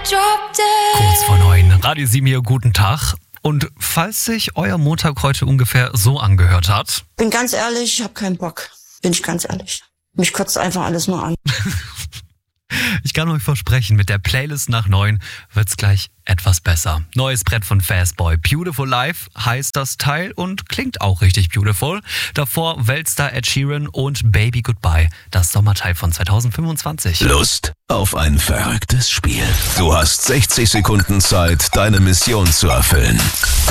Kurz vor 9, Radio 7 hier, guten Tag. Und falls sich euer Montag heute ungefähr so angehört hat... Bin ganz ehrlich, ich habe keinen Bock. Bin ich ganz ehrlich. Mich kotzt einfach alles nur an. Ich kann euch versprechen, mit der Playlist nach 9 wird's gleich etwas besser. Neues Brett von Fastboy. Beautiful Life heißt das Teil und klingt auch richtig beautiful. Davor Weltstar Ed Sheeran und Baby Goodbye, das Sommerteil von 2025. Lust auf ein verrücktes Spiel? Du hast 60 Sekunden Zeit, deine Mission zu erfüllen.